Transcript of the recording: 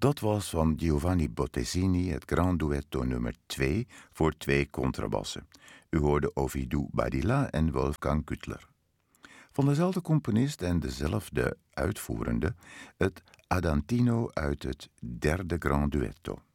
Dat was van Giovanni Bottesini het Grand Duetto nummer 2 voor 2 contrabassen. U hoorde Ovidiu Badilla en Wolfgang Küttler. Van dezelfde componist en dezelfde uitvoerende het Adantino uit het derde Grand Duetto.